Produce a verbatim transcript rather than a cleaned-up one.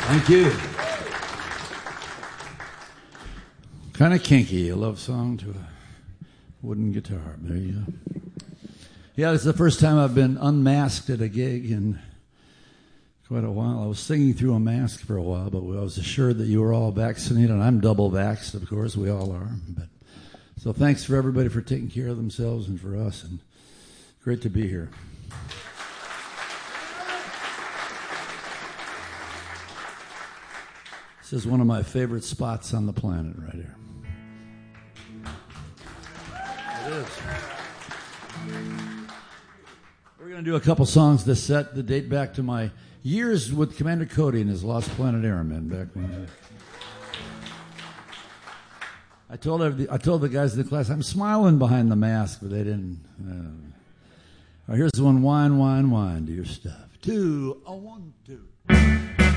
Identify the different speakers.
Speaker 1: Thank you. Kind of kinky, a love song to a wooden guitar. There you go. Yeah, this is the first time I've been unmasked at a gig in quite a while. I was singing through a mask for a while, but I was assured that you were all vaccinated, and I'm double vaxxed, of course. We all are. But so thanks for everybody for taking care of themselves and for us, and great to be here. This is one of my favorite spots on the planet right here. It is. We're going to do a couple songs this set that date back to my years with Commander Cody and his Lost Planet Airmen back when I told every, I told the guys in the class I'm smiling behind the mask, but they didn't. Uh, all right, here's one. Wine, wine, wine. Do your stuff. Two, a one, two.